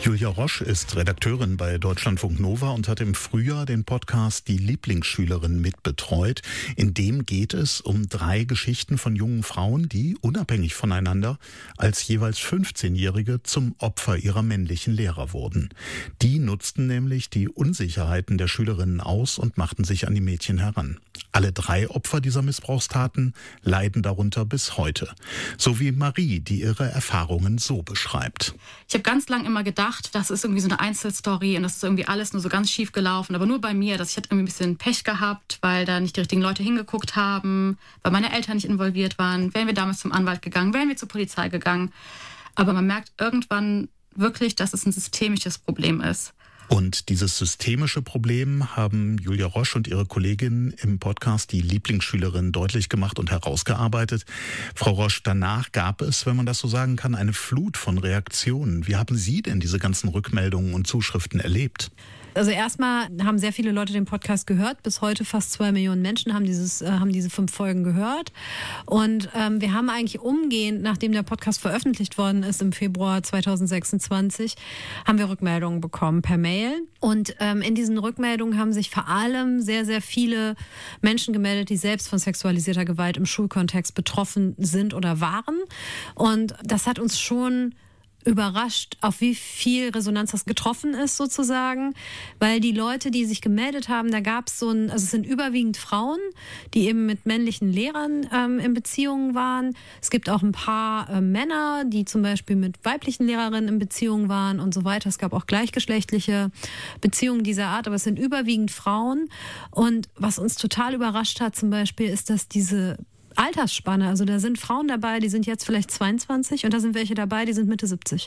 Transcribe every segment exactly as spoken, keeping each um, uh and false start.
Julia Rosch ist Redakteurin bei Deutschlandfunk Nova und hat im Frühjahr den Podcast Die Lieblingsschülerin mitbetreut. In dem geht es um drei Geschichten von jungen Frauen, die unabhängig voneinander als jeweils fünfzehnjährige zum Opfer ihrer männlichen Lehrer wurden. Die nutzten nämlich die Unsicherheiten der Schülerinnen aus und machten sich an die Mädchen heran. Alle drei Opfer dieser Missbrauchstaten leiden darunter bis heute. So wie Marie, die ihre Erfahrungen so beschreibt. Ich habe ganz lang immer gedacht, das ist irgendwie so eine Einzelstory und das ist irgendwie alles nur so ganz schief gelaufen. Aber nur bei mir, dass ich hatte irgendwie ein bisschen Pech gehabt, weil da nicht die richtigen Leute hingeguckt haben, weil meine Eltern nicht involviert waren. Wären wir damals zum Anwalt gegangen, wären wir zur Polizei gegangen. Aber man merkt irgendwann wirklich, dass es ein systemisches Problem ist. Und dieses systemische Problem haben Julia Rosch und ihre Kollegin im Podcast Die Lieblingsschülerin deutlich gemacht und herausgearbeitet. Frau Rosch, danach gab es, wenn man das so sagen kann, eine Flut von Reaktionen. Wie haben Sie denn diese ganzen Rückmeldungen und Zuschriften erlebt? Also erstmal haben sehr viele Leute den Podcast gehört. Bis heute fast zwei Millionen Menschen haben dieses, äh, haben diese fünf Folgen gehört. Und ähm, wir haben eigentlich umgehend, nachdem der Podcast veröffentlicht worden ist im Februar zweitausendsechsundzwanzig, haben wir Rückmeldungen bekommen per Mail. Und ähm, in diesen Rückmeldungen haben sich vor allem sehr, sehr viele Menschen gemeldet, die selbst von sexualisierter Gewalt im Schulkontext betroffen sind oder waren. Und das hat uns schon überrascht, auf wie viel Resonanz das getroffen ist sozusagen, weil die Leute, die sich gemeldet haben, da gab es so ein, also es sind überwiegend Frauen, die eben mit männlichen Lehrern ähm, in Beziehungen waren. Es gibt auch ein paar äh, Männer, die zum Beispiel mit weiblichen Lehrerinnen in Beziehungen waren und so weiter. Es gab auch gleichgeschlechtliche Beziehungen dieser Art, aber es sind überwiegend Frauen. Und was uns total überrascht hat zum Beispiel, ist, dass diese Altersspanne, also da sind Frauen dabei, die sind jetzt vielleicht zweiundzwanzig und da sind welche dabei, die sind Mitte siebzig.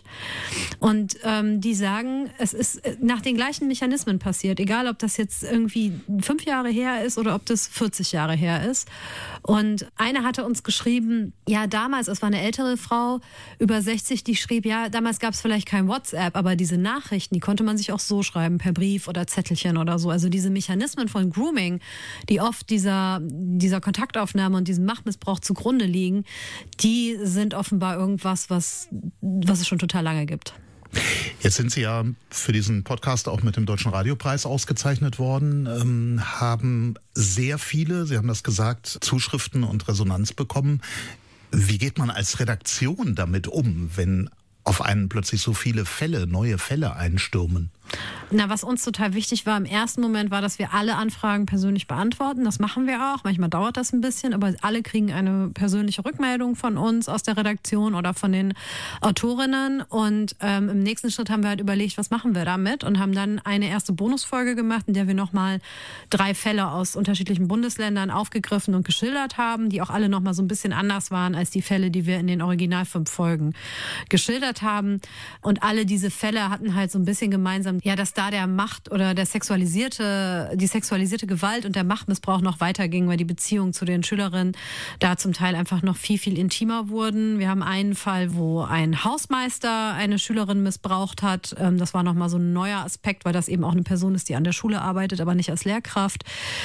Und ähm, die sagen, es ist nach den gleichen Mechanismen passiert, egal ob das jetzt irgendwie fünf Jahre her ist oder ob das vierzig Jahre her ist. Und eine hatte uns geschrieben, ja damals, es war eine ältere Frau, über sechzig, die schrieb, ja damals gab es vielleicht kein WhatsApp, aber diese Nachrichten, die konnte man sich auch so schreiben, per Brief oder Zettelchen oder so. Also diese Mechanismen von Grooming, die oft dieser, dieser Kontaktaufnahme und diesem Machtmissbrauch zugrunde liegen, die sind offenbar irgendwas, was, was es schon total lange gibt. Jetzt sind Sie ja für diesen Podcast auch mit dem Deutschen Radiopreis ausgezeichnet worden, ähm, haben sehr viele, Sie haben das gesagt, Zuschriften und Resonanz bekommen. Wie geht man als Redaktion damit um, wenn auf einen plötzlich so viele Fälle, neue Fälle einstürmen? Na, was uns total wichtig war im ersten Moment, war, dass wir alle Anfragen persönlich beantworten. Das machen wir auch. Manchmal dauert das ein bisschen, aber alle kriegen eine persönliche Rückmeldung von uns aus der Redaktion oder von den Autorinnen. Und ähm, im nächsten Schritt haben wir halt überlegt, was machen wir damit? Und haben dann eine erste Bonusfolge gemacht, in der wir nochmal drei Fälle aus unterschiedlichen Bundesländern aufgegriffen und geschildert haben, die auch alle nochmal so ein bisschen anders waren als die Fälle, die wir in den Original fünf Folgen geschildert haben. Und alle diese Fälle hatten halt so ein bisschen gemeinsam, ja, dass da der Macht oder der sexualisierte, die sexualisierte Gewalt und der Machtmissbrauch noch weiterging, weil die Beziehungen zu den Schülerinnen da zum Teil einfach noch viel, viel intimer wurden. Wir haben einen Fall, wo ein Hausmeister eine Schülerin missbraucht hat. Das war nochmal so ein neuer Aspekt, weil das eben auch eine Person ist, die an der Schule arbeitet, aber nicht als Lehrkraft.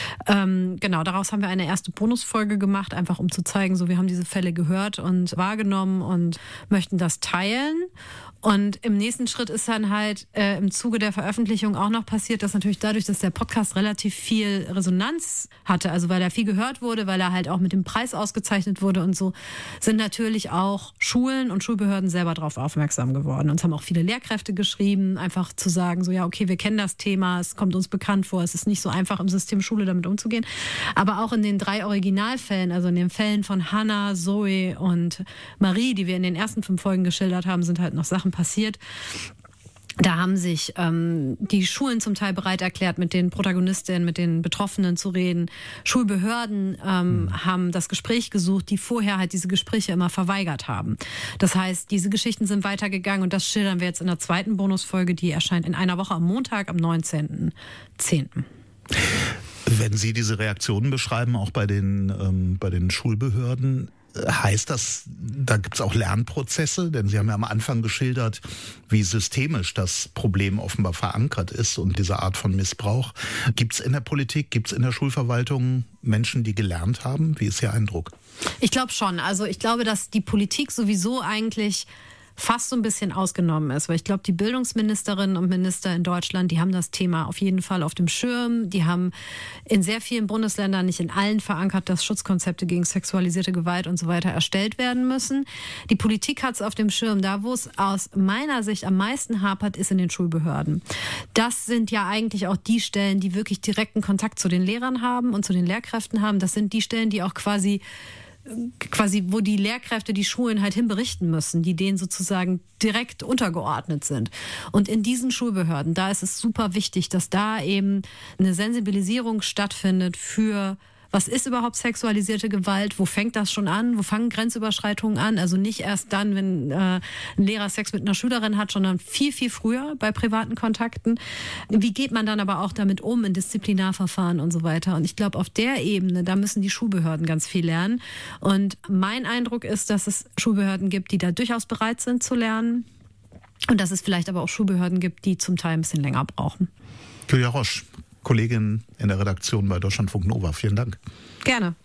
Ähm, genau, daraus haben wir eine erste Bonusfolge gemacht, einfach um zu zeigen, so wir haben diese Fälle gehört und wahrgenommen und möchten das teilen. Und im nächsten Schritt ist dann halt äh, im Zuge der Veröffentlichung auch noch passiert, dass natürlich dadurch, dass der Podcast relativ viel Resonanz hatte, also weil er viel gehört wurde, weil er halt auch mit dem Preis ausgezeichnet wurde und so, sind natürlich auch Schulen und Schulbehörden selber darauf aufmerksam geworden. Uns haben auch viele Lehrkräfte geschrieben, einfach zu sagen, so ja, okay, wir kennen das Thema, es kommt uns bekannt vor, es ist nicht so einfach im System Schule damit umzugehen. Aber auch in den drei Originalfällen, also in den Fällen von Hannah, Zoe und Marie, die wir in den ersten fünf Folgen geschildert haben, sind halt noch Sachen passiert. Da haben sich ähm, die Schulen zum Teil bereit erklärt, mit den Protagonistinnen, mit den Betroffenen zu reden. Schulbehörden ähm, mhm. haben das Gespräch gesucht, die vorher halt diese Gespräche immer verweigert haben. Das heißt, diese Geschichten sind weitergegangen und das schildern wir jetzt in der zweiten Bonusfolge, die erscheint in einer Woche am Montag, am neunzehnten zehnten Wenn Sie diese Reaktionen beschreiben, auch bei den, ähm, bei den Schulbehörden, heißt das, da gibt es auch Lernprozesse? Denn Sie haben ja am Anfang geschildert, wie systemisch das Problem offenbar verankert ist und diese Art von Missbrauch. Gibt es in der Politik, gibt es in der Schulverwaltung Menschen, die gelernt haben? Wie ist Ihr Eindruck? Ich glaube schon. Also ich glaube, dass die Politik sowieso eigentlich fast so ein bisschen ausgenommen ist. Weil ich glaube, die Bildungsministerinnen und Minister in Deutschland, die haben das Thema auf jeden Fall auf dem Schirm. Die haben in sehr vielen Bundesländern, nicht in allen verankert, dass Schutzkonzepte gegen sexualisierte Gewalt und so weiter erstellt werden müssen. Die Politik hat es auf dem Schirm. Da, wo es aus meiner Sicht am meisten hapert, ist in den Schulbehörden. Das sind ja eigentlich auch die Stellen, die wirklich direkten Kontakt zu den Lehrern haben und zu den Lehrkräften haben. Das sind die Stellen, die auch quasi quasi, wo die Lehrkräfte die Schulen halt hinberichten müssen, die denen sozusagen direkt untergeordnet sind. Und in diesen Schulbehörden, da ist es super wichtig, dass da eben eine Sensibilisierung stattfindet für, was ist überhaupt sexualisierte Gewalt, wo fängt das schon an, wo fangen Grenzüberschreitungen an, also nicht erst dann, wenn äh, ein Lehrer Sex mit einer Schülerin hat, sondern viel, viel früher bei privaten Kontakten. Wie geht man dann aber auch damit um in Disziplinarverfahren und so weiter? Und ich glaube, auf der Ebene, da müssen die Schulbehörden ganz viel lernen. Und mein Eindruck ist, dass es Schulbehörden gibt, die da durchaus bereit sind zu lernen und dass es vielleicht aber auch Schulbehörden gibt, die zum Teil ein bisschen länger brauchen. Julia Roche, Kollegin in der Redaktion bei Deutschlandfunk Nova. Vielen Dank. Gerne.